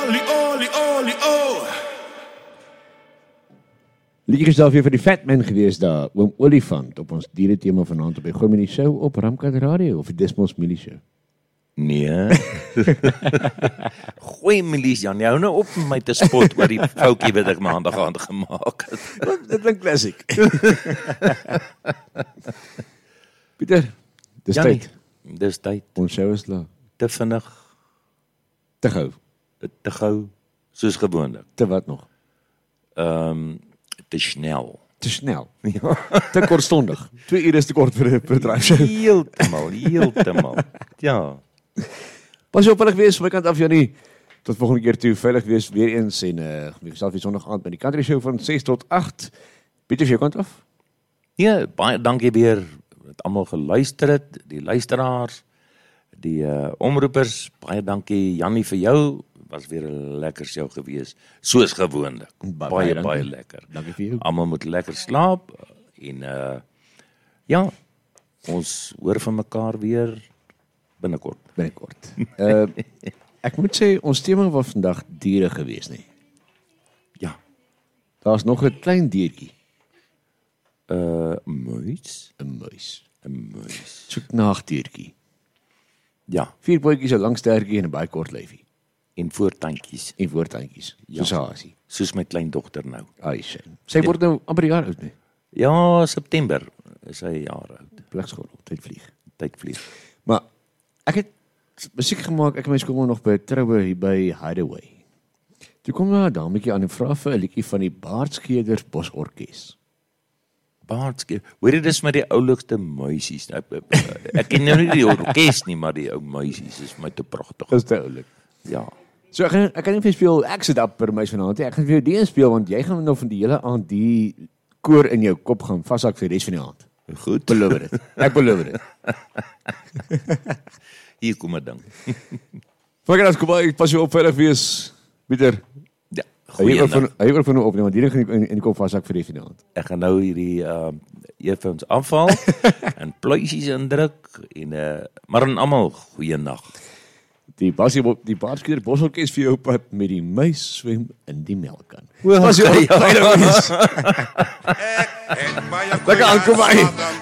Liedjie is daar weer vir die Fat Man gewees daar, Oom Olifant, op ons dierethema vanaand op die Gooi Minnie Show op Ramkat Radio, of die Desmos Milie Show. Nee. Gooi Milies, Jan, jy hou nou op met my te spot oor die foutjie wat ek maandag aan gemaak het. Dit klink klassiek. Pieter, dis Janie, tyd. Dis tyd. Ons show is klaar. Te vinnig, Te gou. te gou, soos gewoonlik. Te wat nog? Te snel. Te snel. Ja. Te kortstondig. 2 ure is te kort vir 'n bedryfshow. Heeltemal. Ja. Pas op veilig wees, van my kant af, Janie. Tot volgende keer toe, veilig wees weer eens en ek sal weer sondag aand met die Country Show van 6 tot 8. Pieter, vir jou kant af? Ja, baie dankie weer dat almal geluister het, die luisteraars, die omroepers, baie dankie Jannie vir jou. Was weer 'n lekker show gewees, soos gewoonlik. Baie lekker. Dankie vir jou. Almal moet lekker slaap en ja, ons hoor van mekaar weer binnekort. Ek moet sê, ons tema was vandag diere gewees, nie? Ja. Daar's nog 'n klein diertjie, Muis. 'n muis. 'n Muis. So 'n knaagdiertjie. Ja, 4 pootjies, 'n lang stertjie en 'n baie kort lyfie. en voortandjies, En voortandjies, soos Hasie. soos my kleindogter nou. Ai, sy word nou amper 'n jaar oud, nie? Ja, September is hy 'n jaar oud. Pligskool, tyd vlieg. Tyd vlieg. Maar ek het musiek gemaak, ek en my skool nog by 'n troue hier by Hideaway. Toe kom daar 'n dametjie aan en vra vir 'n liedjie van die Baardskeders Bosorkes. Baardske. Hoor jy dis met die oulikste muisies. Ek ken nou nie die orkes nie, maar die ou muisies is vir my te pragtig. Dis te oulik. Ja. So ek kan nie vir jou speel Ek sit op per muis vanaand nie. Ek gaan vir jou die een speel want jy gaan nou van die hele aand die koor in jou kop gaan vashak vir die res van die aand. Goed. Beloof dit. Ek beloof dit. Hier kom 'n ding. Vandag kom ek pas jou op veilig wees. Pieter, Ja. hy wil van nou opneem want hierdie gaan in die kop vashak vir die res van die aand. Ek gaan nou hierdie earphones afhaal en pluisies indruk en maar aan almal goeienaand. Die Baardskeders Bosorkes vir jou pad met die muis swem in die melkkan. Pas jou op, Lekker aankom by.